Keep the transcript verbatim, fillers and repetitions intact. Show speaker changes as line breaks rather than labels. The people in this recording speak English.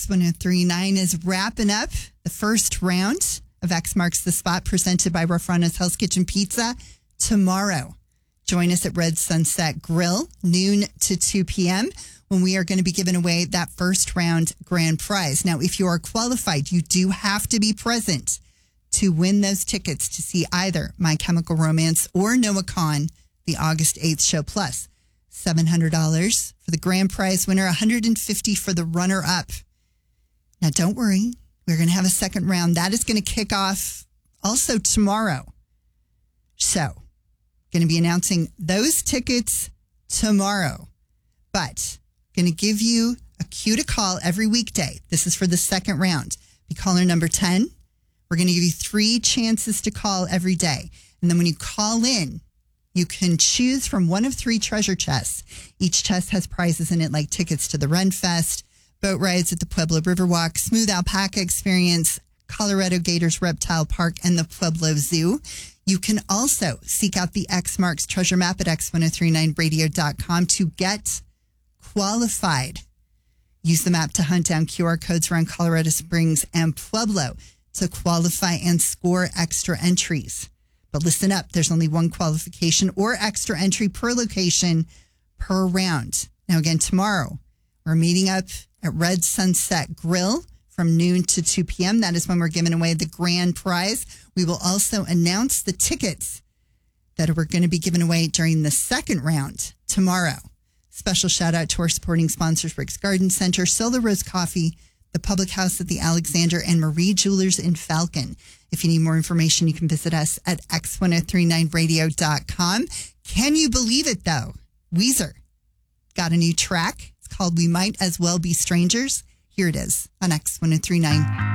X one oh three point nine is wrapping up the first round of X Marks the Spot presented by Raffrano's Hell's Kitchen Pizza tomorrow. Join us at Red Sunset Grill, noon to two p.m., when we are going to be giving away that first round grand prize. Now, if you are qualified, you do have to be present to win those tickets to see either My Chemical Romance or Noah Kahan, the August eighth show, plus seven hundred dollars for the grand prize winner, one hundred fifty dollars for the runner-up. Now, don't worry. We're going to have a second round. That is going to kick off also tomorrow. So, going to be announcing those tickets tomorrow. But, going to give you a cue to call every weekday. This is for the second round. Be caller number ten. We're going to give you three chances to call every day. And then when you call in, you can choose from one of three treasure chests. Each chest has prizes in it like tickets to the Ren Fest, boat rides at the Pueblo Riverwalk, Smooth Alpaca Experience, Colorado Gators Reptile Park, and the Pueblo Zoo. You can also seek out the X Marks treasure map at x ten thirty-nine radio dot com to get qualified. Use the map to hunt down Q R codes around Colorado Springs and Pueblo to qualify and score extra entries. But listen up, there's only one qualification or extra entry per location per round. Now again, tomorrow, we're meeting up at Red Sunset Grill from noon to two p.m. That is when we're giving away the grand prize. We will also announce the tickets that we're going to be giving away during the second round tomorrow. Special shout out to our supporting sponsors, Rick's Garden Center, Solar Rose Coffee, the Public House at the Alexander, and Marie Jewelers in Falcon. If you need more information, you can visit us at x ten thirty-nine radio dot com. Can you believe it, though? Weezer got a new track. It's called We Might As Well Be Strangers. Here it is on X ten thirty-nine.